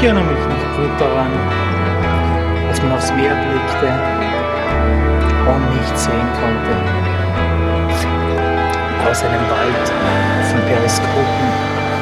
erinnere mich noch gut daran, als man aufs Meer blickte und nichts sehen konnte. Aus einem Wald von Periskopen